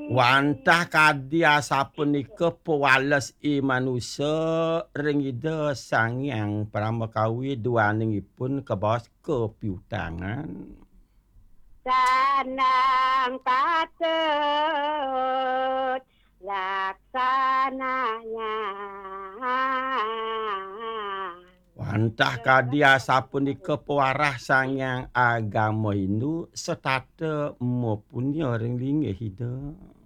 Wantah kadi asapunika pewales manusa ring Ida Sang Hyang Pramakawi duaningipun kebaos kepiutangan. Sanang patut laksananya. Wantah kadi asapunika pewarah Sang Hyang Agama Hindu setata mapunya ring linggih Ida.